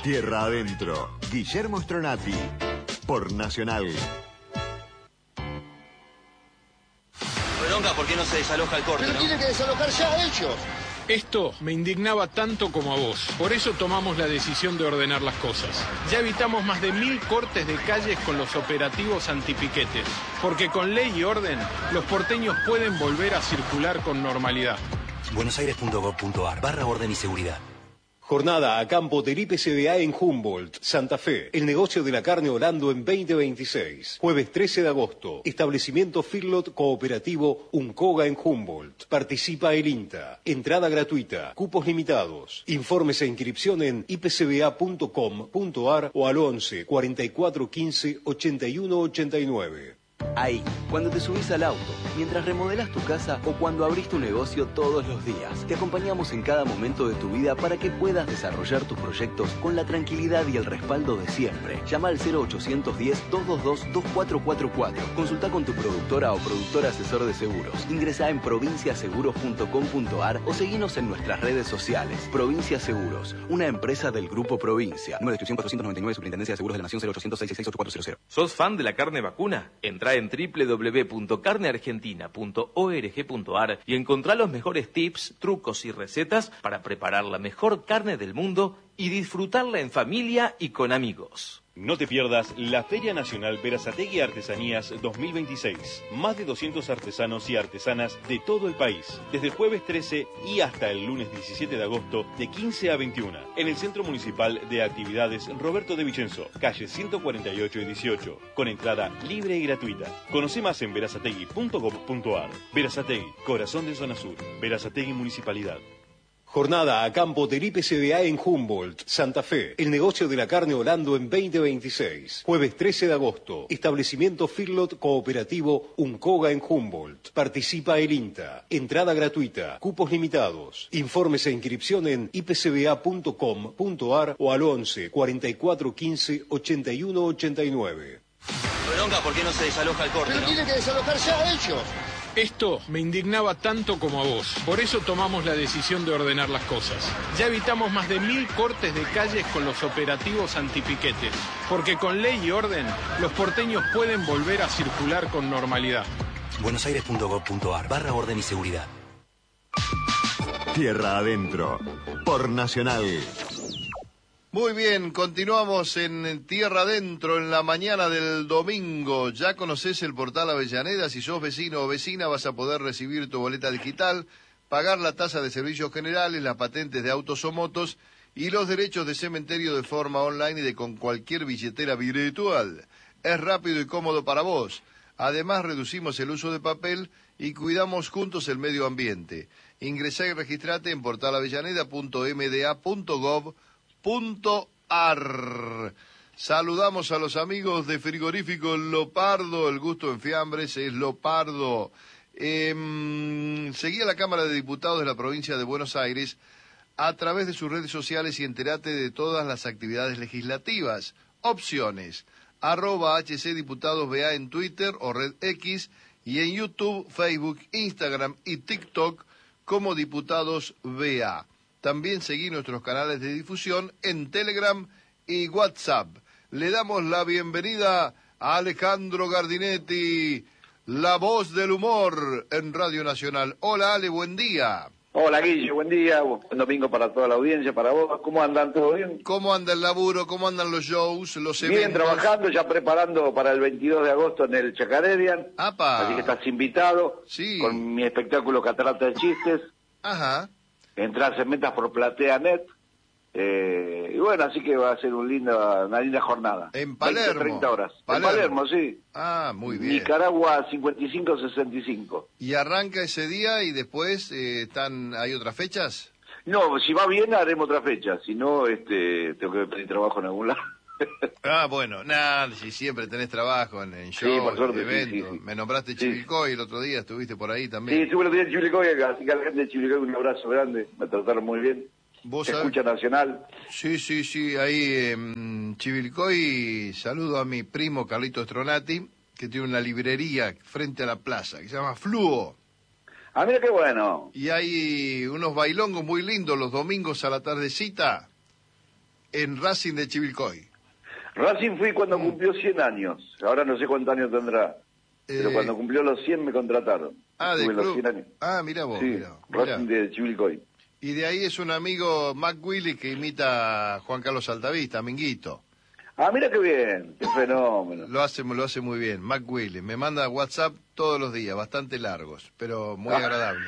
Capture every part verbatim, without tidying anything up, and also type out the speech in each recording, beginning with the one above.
Tierra Adentro, Guillermo Stronati, por Nacional. Redonda, ¿por qué no se desaloja el corte? Pero ¿no? tienen que desalojar ya ellos. Esto me indignaba tanto como a vos. Por eso tomamos la decisión de ordenar las cosas. Ya evitamos más de mil cortes de calles con los operativos antipiquetes. Porque con ley y orden, los porteños pueden volver a circular con normalidad. buenosaires.gov.ar barra orden y seguridad. Jornada a campo del I P C B A en Humboldt, Santa Fe. El negocio de la carne Orlando en veinte veintiséis. Jueves trece de agosto. Establecimiento Feedlot Cooperativo Uncoga en Humboldt. Participa el INTA. Entrada gratuita. Cupos limitados. Informes e inscripción en i p c b a punto com punto a r o al once, cuarenta y cuatro, quince, ochenta y uno, ochenta y nueve. Ahí, cuando te subís al auto, mientras remodelas tu casa o cuando abrís tu negocio todos los días. Te acompañamos en cada momento de tu vida para que puedas desarrollar tus proyectos con la tranquilidad y el respaldo de siempre. Llama al cero ochocientos diez, doscientos veintidós, veinticuatro cuarenta y cuatro. Consulta con tu productora o productor asesor de seguros. Ingresá en provincia seguros punto com punto a r o seguinos en nuestras redes sociales. Provincia Seguros, una empresa del Grupo Provincia. Número de inscripción cuatrocientos noventa y nueve, Superintendencia de Seguros de la Nación, cero ochocientos, seiscientos sesenta y seis, ochenta y cuatro cero. ¿Sos fan de la carne vacuna? Entrá en doble u doble u doble u punto carne argentina punto org punto a r y encontrá los mejores tips, trucos y recetas para preparar la mejor carne del mundo y disfrutarla en familia y con amigos. No te pierdas la Feria Nacional Berazategui Artesanías dos mil veintiséis. Más de doscientos artesanos y artesanas de todo el país. Desde el jueves trece y hasta el lunes diecisiete de agosto de quince a veintiuna. En el Centro Municipal de Actividades Roberto de Vicenzo, calle ciento cuarenta y ocho y dieciocho. Con entrada libre y gratuita. Conoce más en berazategui punto gov punto a r. Berazategui, corazón de Zona Sur. Berazategui Municipalidad. Jornada a campo del I P C B A en Humboldt, Santa Fe. El negocio de la carne Orlando en veinte veintiséis. Jueves trece de agosto. Establecimiento Feedlot Cooperativo Uncoga en Humboldt. Participa el INTA. Entrada gratuita. Cupos limitados. Informes e inscripción en i p c b a punto com punto a r o al once, cuarenta y cuatro, quince, ochenta y uno, ochenta y nueve. Redonda, ¿por qué no se desaloja el corte? Pero ¿no? tienen que desalojar ya ellos. Esto me indignaba tanto como a vos. Por eso tomamos la decisión de ordenar las cosas. Ya evitamos más de mil cortes de calles con los operativos antipiquetes. Porque con ley y orden, los porteños pueden volver a circular con normalidad. buenosaires.gov.ar barra orden y seguridad. Tierra Adentro, por Nacional. Muy bien, continuamos en Tierra Adentro en la mañana del domingo. Ya conocés el portal Avellaneda. Si sos vecino o vecina vas a poder recibir tu boleta digital, pagar la tasa de servicios generales, las patentes de autos o motos y los derechos de cementerio de forma online y de con cualquier billetera virtual. Es rápido y cómodo para vos. Además reducimos el uso de papel y cuidamos juntos el medio ambiente. Ingresá y registrate en portal avellaneda punto m d a punto gov punto a r. Saludamos a los amigos de Frigorífico Lopardo, el gusto en fiambres es Lopardo. Eh, seguí a la Cámara de Diputados de la provincia de Buenos Aires a través de sus redes sociales y entérate de todas las actividades legislativas. Opciones, arroba hcdiputadosba en Twitter o Red X y en YouTube, Facebook, Instagram y TikTok como Diputados B A. También seguí nuestros canales de difusión en Telegram y WhatsApp. Le damos la bienvenida a Alejandro Gardinetti, la voz del humor en Radio Nacional. Hola Ale, buen día. Hola Guille, buen día, buen domingo para toda la audiencia, para vos. ¿Cómo andan? ¿Todo bien? ¿Cómo anda el laburo? ¿Cómo andan los shows, los eventos? Bien, trabajando, ya preparando para el veintidós de agosto en el Chacarerian. ¡Apa! Así que estás invitado. Sí. Con mi espectáculo Catarata de Chistes. Ajá. Entrás en metas por Platea Net. Eh, y bueno, así que va a ser un linda, una linda jornada. En Palermo. veinte, treinta horas. Palermo. En Palermo, sí. Ah, muy bien. Nicaragua cincuenta y cinco sesenta y cinco. ¿Y arranca ese día y después eh, están hay otras fechas? No, si va bien haremos otra fecha. Si no, este, tengo que pedir trabajo en algún lado. Ah, bueno, nada, si siempre tenés trabajo en, en shows, sí, por suerte, en eventos. Sí, sí, sí. Me nombraste sí. Chivilcoy el otro día, estuviste por ahí también. Sí, estuve el otro día en Chivilcoy acá, así que a la gente de Chivilcoy un abrazo grande, me trataron muy bien. ¿Vos Se sabés? escucha Nacional. Sí, sí, sí, ahí en Chivilcoy saludo a mi primo Carlito Stronati, que tiene una librería frente a la plaza, que se llama Fluo. Ah, mira qué bueno. Y hay unos bailongos muy lindos los domingos a la tardecita. en Racing de Chivilcoy. Racing fui cuando Mm. cumplió cien años. Ahora no sé cuántos años tendrá. Pero Eh, cuando cumplió los cien me contrataron. Ah, de Tuve los club. cien años. Ah, mira vos, Sí, mira, mira. Racing de Chivilcoy. Y de ahí es un amigo, Mac Willy, que imita a Juan Carlos Altavista, Minguito. Ah, mira qué bien, qué fenómeno. Lo hace, lo hace muy bien, Mac Willy. Me manda WhatsApp todos los días, bastante largos, pero muy agradable.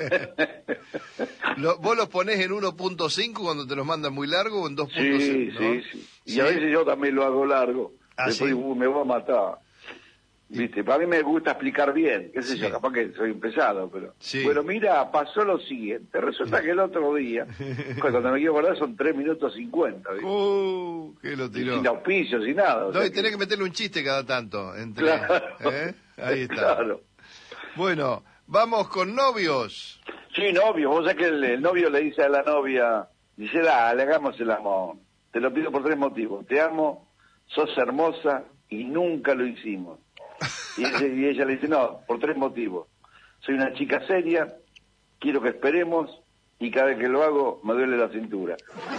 Lo- ¿Vos los ponés en uno punto cinco cuando te los mandan muy largo o en dos punto Sí, cinco? sí, sí. Y a veces yo también lo hago largo. ¿Ah, Después sí? uh, me voy a matar. Viste, para mí me gusta explicar bien, qué sé Sí. yo, capaz que soy un pesado, pero... Sí. Bueno, mira, pasó lo siguiente. Resulta que el otro día, cuando me quiero acordar, son tres minutos cincuenta, ¿viste? Uh, que lo Y tiró. sin auspicio, sin nada. o No, sea y tenés que meterle un chiste cada tanto. Entre, Claro. ¿eh? Ahí está. Claro. Bueno, vamos con novios. Sí, novio, vos sabés que el, el novio le dice a la novia, dice, dale, hagamos el amor. Te lo pido por tres motivos. Te amo, sos hermosa y nunca lo hicimos. Y, ella- y ella le dice, no, por tres motivos. Soy una chica seria, quiero que esperemos y cada vez que lo hago me duele la cintura.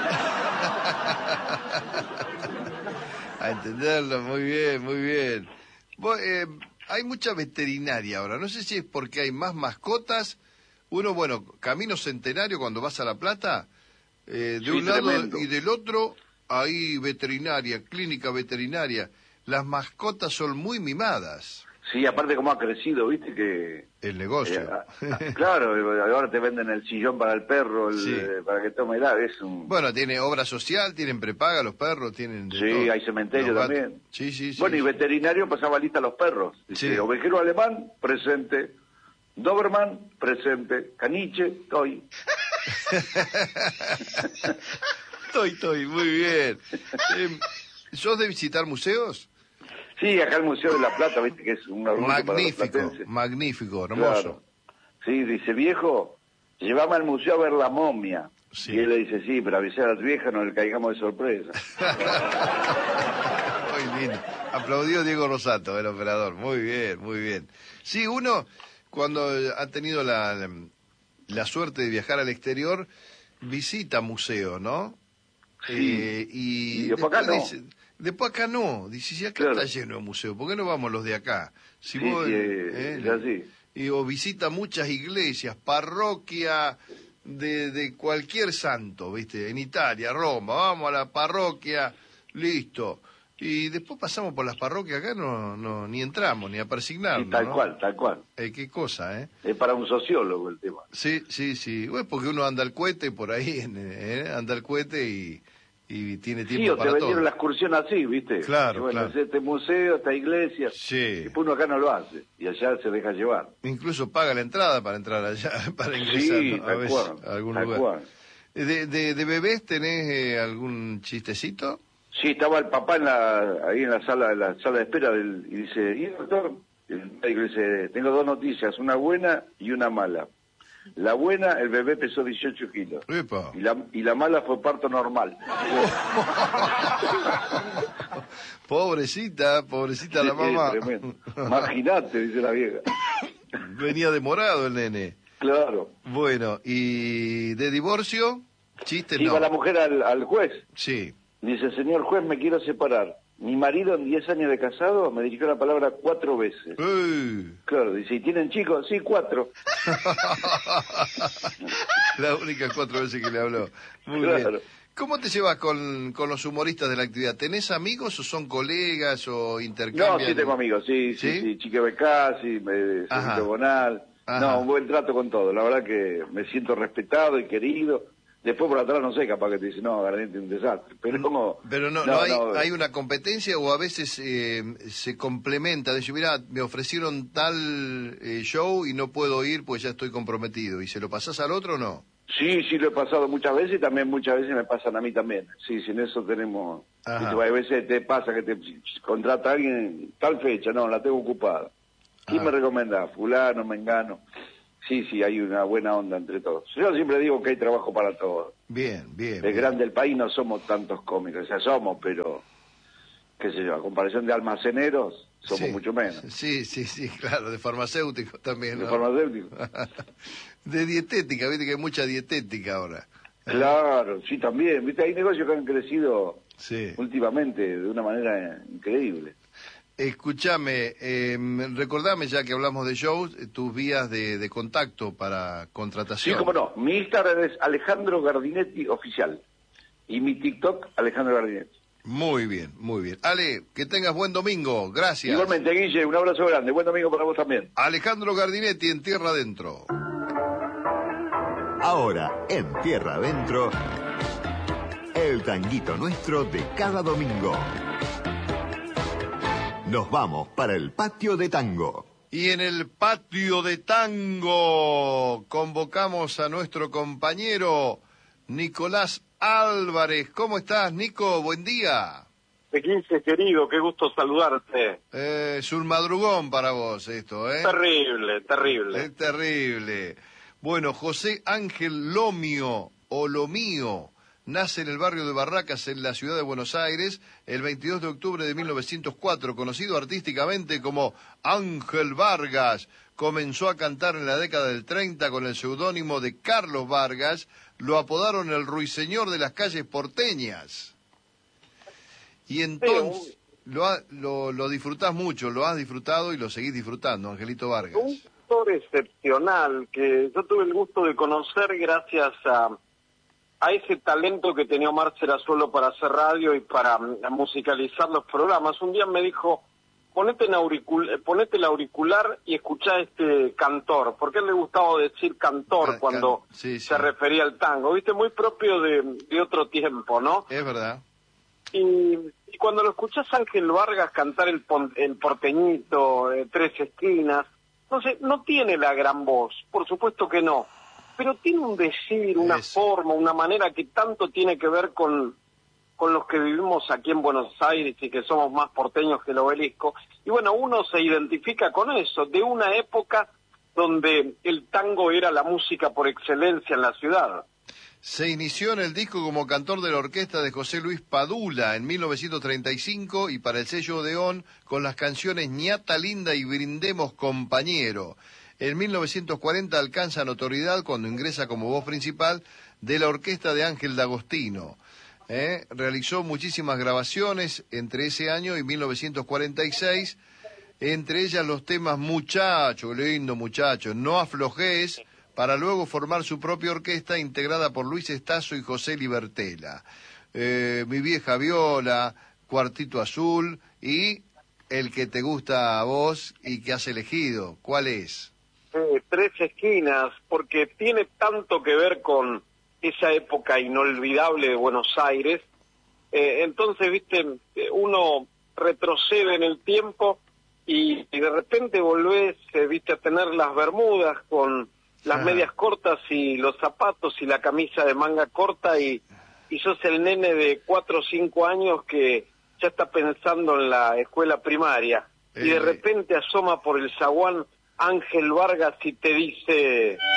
A entenderlo, muy bien, muy bien. Vos, eh, hay mucha veterinaria ahora. No sé si es porque hay más mascotas. Uno, bueno, Camino Centenario, cuando vas a La Plata, eh, de Sí, un lado tremendo. y del otro hay veterinaria, clínica veterinaria. Las mascotas son muy mimadas. Sí, aparte cómo ha crecido, viste que... El negocio. eh, ah, ah, claro, ahora te venden el sillón para el perro, el, Sí. eh, para que tome helado, es un... Bueno, tiene obra social, tienen prepaga los perros, tienen de Sí, todo. hay cementerio Los gatos. también. Sí, sí, sí. Bueno, y sí. veterinario pasaba lista a los perros. Dice, Sí. ovejero alemán, presente. Doberman, presente. Caniche, estoy. Estoy, estoy, muy bien. Eh, ¿Sos de visitar museos? Sí, acá el Museo de la Plata, viste que es un orgullo para los Magnífico, platenses. magnífico, hermoso. Claro. Sí, dice, viejo, llévame al museo a ver la momia. Sí. Y él le dice, sí, pero avisar a tu vieja, no le caigamos de sorpresa. Muy lindo. Aplaudió Diego Rosato, el operador. Muy bien, muy bien. Sí, uno, cuando ha tenido la, la suerte de viajar al exterior, visita museos, ¿no? Sí. Eh, y, Y después acá no. dice, después acá no. Dice, si acá Claro. está lleno de museos, ¿por qué no vamos los de acá? Si Sí, vos, sí, eh, es así. y, o visita muchas iglesias, parroquia de, de cualquier santo, ¿viste? En Italia, Roma, vamos a la parroquia, listo. Y después pasamos por las parroquias acá, no, no ni entramos, ni a persignarnos, Sí, tal ¿no? cual, tal cual. Eh, qué cosa, ¿eh? Es para un sociólogo el tema. Sí, sí, sí. Bueno, porque uno anda al cohete por ahí, ¿eh? Anda al cohete y, y tiene tiempo Sí, o te para vendieron todo. la excursión así, ¿viste? Claro, Y bueno, claro. es este museo, esta iglesia. Sí. Y después uno acá no lo hace. Y allá se deja llevar. Incluso paga la entrada para entrar allá, para ingresar, Sí, ¿no? a tal veces cual, a algún tal lugar. cual. ¿De, de, de bebés tenés eh, algún chistecito? Sí, estaba el papá en la, ahí en la sala, en la sala de espera del, y dice, ¿y doctor? El médico dice, tengo dos noticias, una buena y una mala. La buena, el bebé pesó dieciocho kilos. Epa. Y la, y la mala fue parto normal. Pobrecita, pobrecita la Sí, mamá. tremendo. Imagínate, dice la vieja. Venía demorado el nene. Claro. Bueno, ¿y de divorcio? Chiste no. Iba la mujer al, al juez. Sí. Dice, señor juez, me quiero separar. Mi marido en diez años de casado me dirigió la palabra cuatro veces. Uy. Claro, dice, ¿y tienen chicos? Sí, cuatro. Las únicas cuatro veces que le habló. Muy Claro. bien. ¿Cómo te llevas con, con los humoristas de la actividad? ¿Tenés amigos o son colegas o intercambian? No, sí tengo amigos, sí, sí, ¿Sí? sí, Chique Becasi, me, Ajá. Sergio Bonal. Ajá. No, un buen trato con todo. La verdad que me siento respetado y querido. Después por atrás no sé, capaz que te dice, no, Garante un desastre. Pero como... Pero no, no, hay, hay una competencia o a veces eh, se complementa. Dice, mira, me ofrecieron tal eh, show y no puedo ir pues ya estoy comprometido. ¿Y se lo pasás al otro o no? Sí, sí, lo he pasado muchas veces y también muchas veces me pasan a mí también. Sí, sí, en eso tenemos... Ajá. ¿Viste? A veces te pasa que te contrata a alguien tal fecha, no, la tengo ocupada. ¿Quién Ah. me recomienda? Fulano, Mengano. Sí, sí, hay una buena onda entre todos. Yo siempre digo que hay trabajo para todos. Bien, bien. Es bien. grande el país, no somos tantos cómicos, o sea, somos, pero, qué sé yo, a comparación de almaceneros, somos Sí. mucho menos. Sí, sí, sí, claro, de farmacéuticos también. De ¿no? farmacéuticos. De dietética, viste que hay mucha dietética ahora. Claro, sí, también. Viste, hay negocios que han crecido sí. últimamente de una manera increíble. Escúchame, eh, recordame ya que hablamos de shows, tus vías de, de contacto para contratación. Sí, cómo no. Mi Instagram es Alejandro Gardinetti Oficial. Y mi TikTok, Alejandro Gardinetti. Muy bien, muy bien. Ale, que tengas buen domingo. Gracias. Igualmente, Guille, un abrazo grande. Buen domingo para vos también. Alejandro Gardinetti en Tierra Adentro. Ahora, en Tierra Adentro, el tanguito nuestro de cada domingo. Nos vamos para el patio de tango. Y en el patio de tango convocamos a nuestro compañero Nicolás Álvarez. ¿Cómo estás, Nico? Buen día. Guille, querido, qué gusto saludarte. Eh, es un madrugón para vos esto, ¿eh? Terrible, terrible. Es terrible. Bueno, José Ángel Lomio, o Lomío, nace en el barrio de Barracas, en la ciudad de Buenos Aires, el veintidós de octubre de mil novecientos cuatro, conocido artísticamente como Ángel Vargas. Comenzó a cantar en la década del treinta con el seudónimo de Carlos Vargas. Lo apodaron el ruiseñor de las calles porteñas. Y entonces lo, ha, lo, lo disfrutás mucho, lo has disfrutado y lo seguís disfrutando, Angelito Vargas. Un actor excepcional que yo tuve el gusto de conocer gracias a, a ese talento que tenía Omar Serazuelo para hacer radio y para um, musicalizar los programas. Un día me dijo, ponete, en auricul ponete el auricular y escuchá a este cantor, porque a él le gustaba decir cantor ah, cuando can sí, sí. se refería al tango, viste, muy propio de, de otro tiempo, ¿no? Es verdad. Y, y cuando lo escuchás Ángel Vargas cantar el, el porteñito, eh, Tres Esquinas, no sé, no tiene la gran voz, por supuesto que no, pero tiene un decir, una es... forma, una manera que tanto tiene que ver con, con los que vivimos aquí en Buenos Aires y que somos más porteños que el Obelisco. Y bueno, uno se identifica con eso, de una época donde el tango era la música por excelencia en la ciudad. Se inició en el disco como cantor de la orquesta de José Luis Padula en mil novecientos treinta y cinco y para el sello Odeón con las canciones Ñata Linda y Brindemos Compañero. En mil novecientos cuarenta alcanza notoriedad cuando ingresa como voz principal de la orquesta de Ángel D'Agostino. ¿Eh? Realizó muchísimas grabaciones entre ese año y mil novecientos cuarenta y seis, entre ellas los temas Muchacho, lindo muchacho, No aflojes, para luego formar su propia orquesta integrada por Luis Estazo y José Libertela. Eh, Mi vieja viola, Cuartito Azul y el que te gusta a vos y que has elegido. ¿Cuál es? Eh, Tres Esquinas, porque tiene tanto que ver con esa época inolvidable de Buenos Aires. Eh, entonces, viste, uno retrocede en el tiempo y, y de repente volvés, eh, viste, a tener las bermudas con las ah. medias cortas y los zapatos y la camisa de manga corta y, y sos el nene de cuatro o cinco años que ya está pensando en la escuela primaria. Eh. Y de repente asoma por el zaguán Ángel Vargas y te dice...